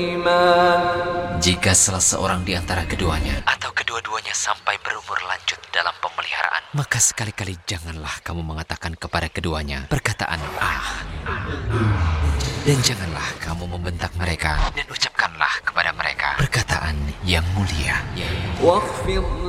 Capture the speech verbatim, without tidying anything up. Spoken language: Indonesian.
Jika salah seorang di antara keduanya atau kedua-duanya sampai berumur lanjut dalam pemeliharaan, maka sekali-kali janganlah kamu mengatakan kepada keduanya perkataan ah. Dan janganlah kamu membentak mereka, dan ucapkanlah kepada mereka perkataan yang mulia.